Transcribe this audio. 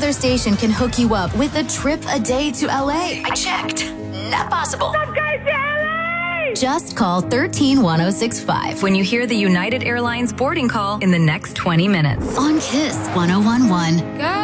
other station can hook you up with a trip a day to LA. I checked. Not possible. Just call 131065 when you hear the United Airlines boarding call in the next 20 minutes. On Kiss 1011.